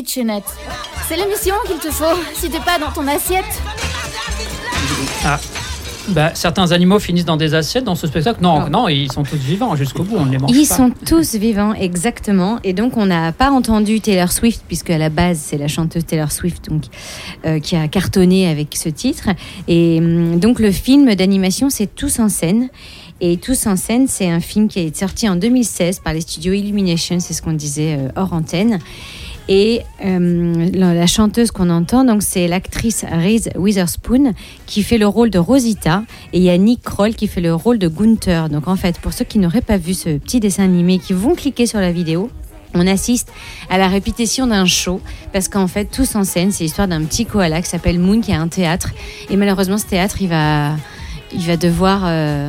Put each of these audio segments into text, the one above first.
Kitchenette. C'est l'émission qu'il te faut, si t'es pas dans ton assiette. Ah. Certains animaux finissent dans des assiettes dans ce spectacle. Non, ils sont tous vivants jusqu'au bout, on ne les mange pas. Ils sont tous vivants, exactement. Et donc, on n'a pas entendu Taylor Swift, puisque à la base, c'est la chanteuse Taylor Swift qui a cartonné avec ce titre. Et donc, le film d'animation, c'est Tous en scène. Et Tous en scène, c'est un film qui est sorti en 2016 par les studios Illumination, c'est ce qu'on disait hors antenne. Et la chanteuse qu'on entend, donc, c'est l'actrice Reese Witherspoon qui fait le rôle de Rosita, et il y a Nick Kroll qui fait le rôle de Gunther. Donc en fait, pour ceux qui n'auraient pas vu ce petit dessin animé, qui vont cliquer sur la vidéo, on assiste à la répétition d'un show, parce qu'en fait, Tous en scène, c'est l'histoire d'un petit koala qui s'appelle Moon, qui a un théâtre, et malheureusement ce théâtre, il va devoir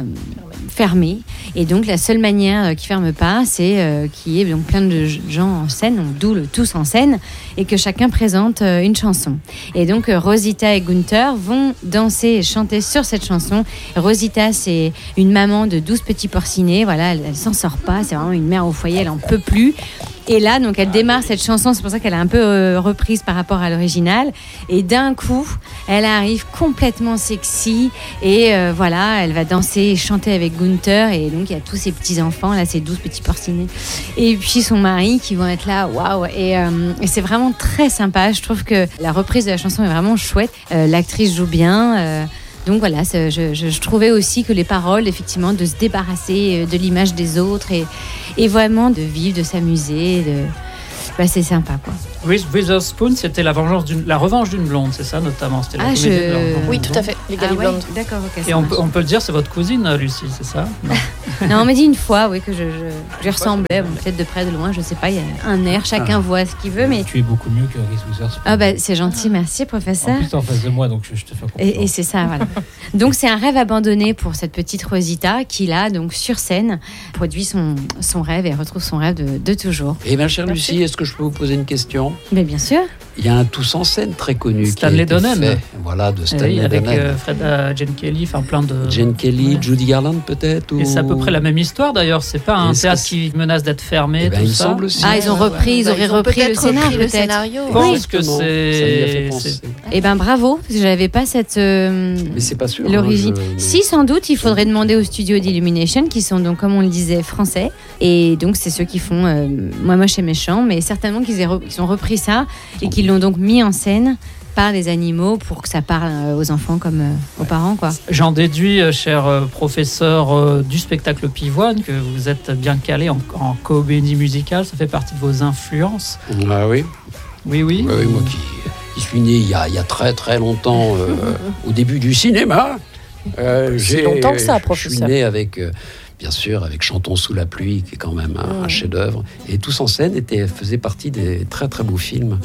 fermer. Et donc la seule manière qui ferme pas, c'est qu'il y ait donc plein de gens en scène, donc d'où le Tous en scène, et que chacun présente une chanson. Et donc Rosita et Gunther vont danser et chanter sur cette chanson. Rosita, c'est une maman de 12 petits porcinés, voilà, elle s'en sort pas, c'est vraiment une mère au foyer, elle en peut plus. Et là, donc, elle démarre cette chanson, c'est pour ça qu'elle est un peu reprise par rapport à l'original. Et d'un coup, elle arrive complètement sexy. Et voilà, elle va danser et chanter avec Gunther. Et donc, il y a tous ses petits-enfants, là, ces 12 petits porcinés. Et puis, son mari qui vont être là, waouh. Et c'est vraiment très sympa. Je trouve que la reprise de la chanson est vraiment chouette. L'actrice joue bien. Donc voilà, je trouvais aussi que les paroles, effectivement, de se débarrasser de l'image des autres et vraiment de vivre, de s'amuser, c'est sympa, quoi. Reese Witherspoon, c'était la revanche d'une blonde, c'est ça notamment, c'était la comédie de la revanche d'une Oui, tout à fait, les Gally Blondes. D'accord, ok. Et on peut le dire, c'est votre cousine, Lucie, c'est ça? Non, on m'a dit une fois, oui, que je lui ressemblais, peut-être de près, de loin, je sais pas, il y a un air, chacun voit ce qu'il veut, mais... Tu es beaucoup mieux que Reese Witherspoon. Ah c'est gentil, merci, professeur. En plus, t'es en face de moi, donc je te fais confiance. Et c'est ça, voilà. Donc c'est un rêve abandonné pour cette petite Rosita qui, là, donc sur scène, produit son rêve et retrouve son rêve de toujours. Et ma chère Lucie, est-ce que je peux vous poser une question? Mais bien sûr. Il y a un Tous en scène très connu Stanley qui a été Donen. fait, voilà, de Stanley avec Donen. Fred Jane Kelly, enfin plein de... Jane Kelly, Judy Garland peut-être Et c'est à peu près la même histoire d'ailleurs, c'est pas un théâtre qui menace d'être fermé, tout il me ça. semble aussi. Ils ont repris, ils auraient repris le scénario. Je pense que c'est... Eh ben bravo, parce que j'avais pas cette... Mais c'est pas sûr. L'origine. Si, sans doute, il faudrait demander aux studios d'Illumination, qui sont donc, comme on le disait, français. Et donc, c'est ceux qui font Moi Moche et Méchant, mais certainement qu'ils ont repris ça et qu'ils l'ont donc mis en scène par les animaux pour que ça parle aux enfants comme aux parents, quoi. J'en déduis, cher professeur du spectacle Pivoine, que vous êtes bien calé en comédie musicale, ça fait partie de vos influences. Ah oui. Oui. Oui, moi qui suis né il y a très très longtemps, au début du cinéma. C'est longtemps que ça, professeur. Je suis né avec... bien sûr, avec Chantons sous la pluie, qui est quand même un chef-d'œuvre. Et Tous en scène faisait partie des très très beaux films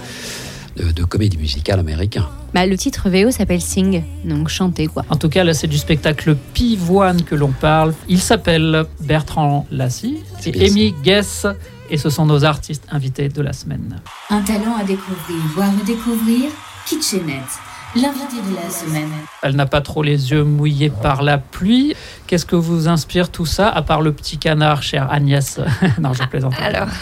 de comédie musicale américain. Le titre VO s'appelle Sing, donc chanter, quoi. En tout cas, là, c'est du spectacle Pivoine que l'on parle. Il s'appelle Bertrand Lassie et Amy Guess, et ce sont nos artistes invités de la semaine. Un talent à découvrir, voire redécouvrir, Kitchenette, l'invité de la semaine. Elle n'a pas trop les yeux mouillés par la pluie. Qu'est-ce que vous inspire tout ça, à part le petit canard, chère Agnès? Non, je plaisante.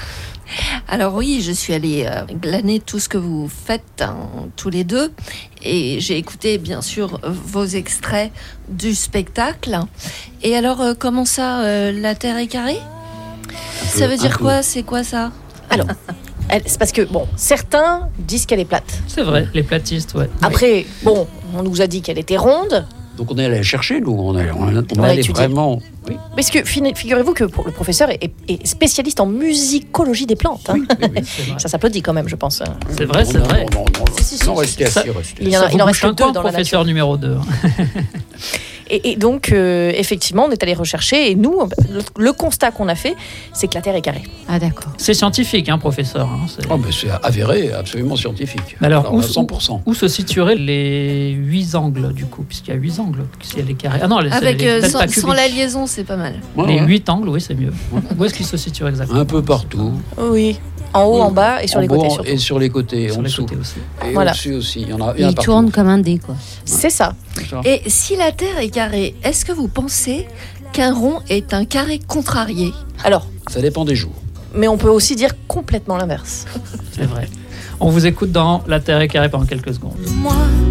Alors oui, je suis allée glaner tout ce que vous faites, tous les deux, et j'ai écouté bien sûr vos extraits du spectacle. Et alors, comment ça, la Terre est carrée? Ça veut dire quoi? C'est quoi ça? Alors, c'est parce que, certains disent qu'elle est plate. C'est vrai, les platistes, ouais. Après, on nous a dit qu'elle était ronde. Donc on est allé chercher, nous. On allait vraiment... Oui. Parce que figurez-vous que le professeur est spécialiste en musicologie des plantes. Oui, ça s'applaudit quand même, je pense. C'est vrai, c'est vrai. Non, restez assis. Il en reste que 2 dans la professeur nature. numéro 2. Et donc, effectivement, on est allé rechercher. Et nous, le constat qu'on a fait, c'est que la Terre est carrée. Ah, d'accord. C'est scientifique, professeur. C'est avéré, absolument scientifique. Alors, à 100%. Où se situeraient les 8 angles, du coup? Puisqu'il y a 8 angles, si elle est carrée. Ah non, avec sans la liaison, c'est pas mal. Les 8 angles, oui, c'est mieux. Où est-ce qu'ils se situent exactement? Un peu partout. Oui. En haut, en bas et sur les côtés. Et sur les côtés, sur en les dessous. côtés aussi. Et voilà. au-dessus aussi. Il tourne comme un dé, quoi. C'est ça. Et si la Terre est carrée, est-ce que vous pensez qu'un rond est un carré contrarié? Alors, ça dépend des jours. mais on peut aussi dire complètement l'inverse. C'est vrai. On vous écoute dans La Terre est carrée pendant quelques secondes. Moi,